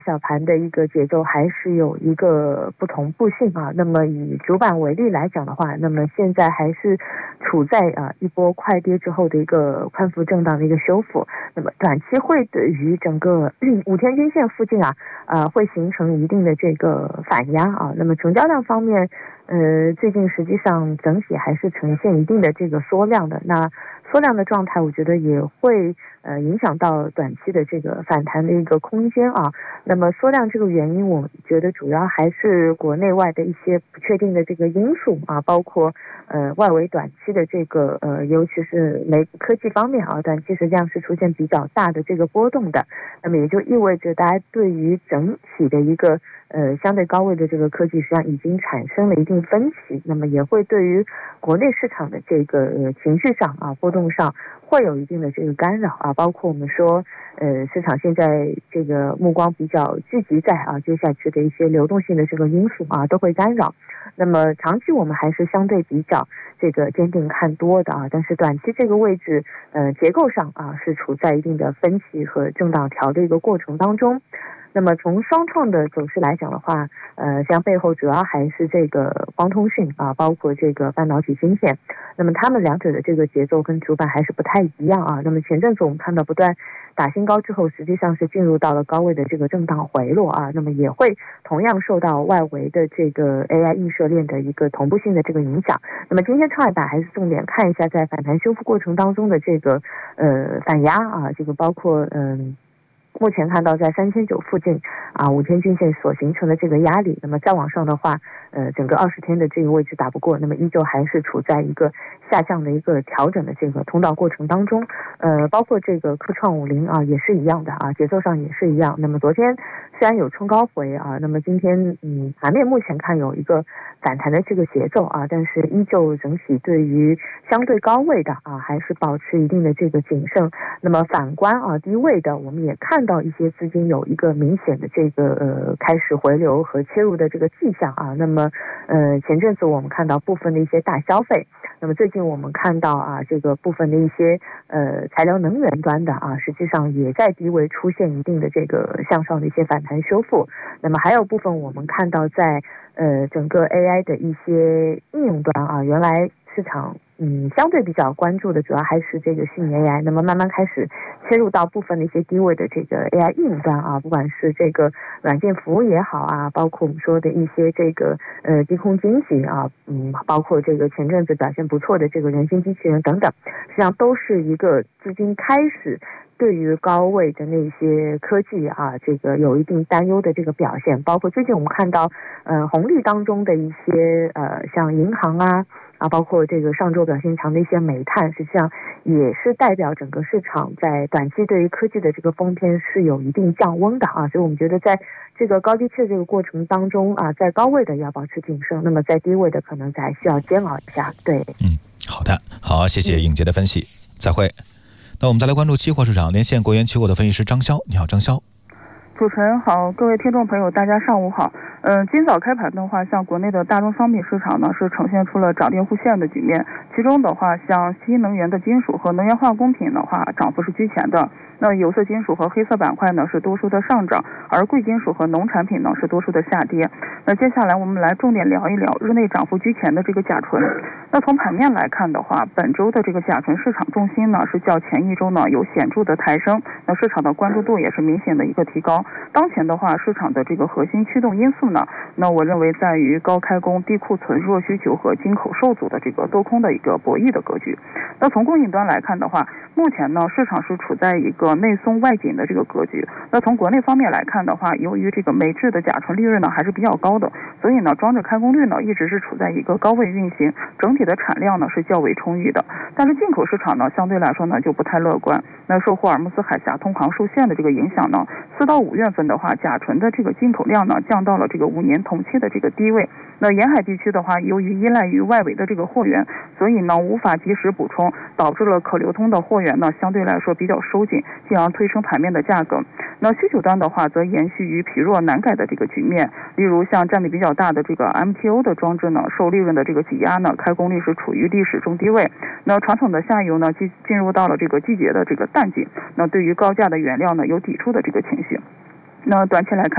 小盘的一个节奏还是有一个不同步性啊。那么以主板为例来讲的话，那么现在还是处在一波快跌之后的一个宽幅震荡的一个修复。那么短期会对于整个5天均线附近会形成一定的这个反压啊。那么成交量方面，最近实际上整体还是呈现一定的这个缩量的。那缩量的状态，我觉得也会影响到短期的这个反弹的一个空间啊。那么缩量这个原因，我觉得主要还是国内外的一些不确定的这个因素啊，包括外围短期的这个尤其是科技方面啊，短期实际上是出现比较大的这个波动的。那么也就意味着大家对于整体的一个相对高位的这个科技实际上已经产生了一定分歧，那么也会对于国内市场的这个情绪上波动上会有一定的这个干扰啊。包括我们说市场现在这个目光比较聚集在接下去的一些流动性的这个因素都会干扰。那么长期我们还是相对比较这个坚定看多的但是短期这个位置结构上是处在一定的分歧和震荡调的一个过程当中。那么从双创的走势来讲的话，像背后主要还是这个光通讯包括这个半导体芯片。那么他们两者的这个节奏跟主板还是不太一样那么前阵子我们看到不断打新高之后，实际上是进入到了高位的这个震荡回落那么也会同样受到外围的这个 AI 映射链的一个同步性的这个影响。那么今天创业板还是重点看一下在反弹修复过程当中的这个反压这个包括目前看到在3900附近5天均线所形成的这个压力。那么再往上的话整个20天的这个位置打不过，那么依旧还是处在一个下降的一个调整的这个通道过程当中。包括这个科创50也是一样的节奏上也是一样。那么昨天虽然有冲高回那么今天盘面目前看有一个反弹的这个节奏但是依旧整体对于相对高位的还是保持一定的这个谨慎。那么反观低位的，我们也看到一些资金有一个明显的这个开始回流和切入的这个迹象那么前阵子我们看到部分的一些大消费，那么最近我们看到这个部分的一些材料能源端的实际上也在低位出现一定的这个向上的一些反弹修复。那么还有部分我们看到在整个 AI 的一些应用端原来市场相对比较关注的主要还是这个虚拟 AI， 那么慢慢开始切入到部分的一些低位的这个 AI 应用端不管是这个软件服务也好包括我们说的一些这个低空经济包括这个前阵子表现不错的这个人形机器人等等，实际上都是一个资金开始对于高位的那些科技这个有一定担忧的这个表现。包括最近我们看到红利当中的一些像银行包括这个上周表现强的一些煤炭，实际上也是代表整个市场在短期对于科技的这个风偏是有一定降温的所以我们觉得在这个高低切这个过程当中在高位的要保持谨慎，那么在低位的可能还需要煎熬一下。对， 好的，好，谢谢颖杰的分析，再会。那我们再来关注期货市场，连线国元期货的分析师张潇。你好，张潇。 主持人好，各位听众朋友，大家上午好。今早开盘的话，像国内的大宗商品市场呢，是呈现出了涨跌互现的局面。其中的话，像新能源的金属和能源化工品的话，涨幅是居前的。那有色金属和黑色板块呢是多数的上涨，而贵金属和农产品呢是多数的下跌。那接下来我们来重点聊一聊日内涨幅居前的这个甲醇。那从盘面来看的话，本周的这个甲醇市场重心呢是较前一周呢有显著的抬升，那市场的关注度也是明显的一个提高。当前的话，市场的这个核心驱动因素呢，那我认为在于高开工、低库存、弱需求和金口受阻的这个多空的一个博弈的格局。那从供应端来看的话，目前呢市场是处在一个内松外紧的这个格局。那从国内方面来看的话，由于这个美制的甲醇利润呢还是比较高的，所以呢装置开工率呢一直是处在一个高位运行，整体的产量呢是较为充裕的。但是进口市场呢相对来说呢就不太乐观。那受霍尔木斯海峡通航受限的这个影响呢，4到5月份的话，甲醇的这个进口量呢降到了这个5年同期的这个低位。那沿海地区的话，由于依赖于外围的这个货源，所以呢无法及时补充，导致了可流通的货源呢相对来说比较收紧，进而推升盘面的价格。那需求端的话，则延续于疲弱难改的这个局面。例如像占比比较大的这个 MTO 的装置呢，受利润的这个挤压呢，开工率是处于历史中低位。那传统的下游呢，进入到了这个季节的这个淡季，那对于高价的原料呢有抵触的这个情绪。那短期来看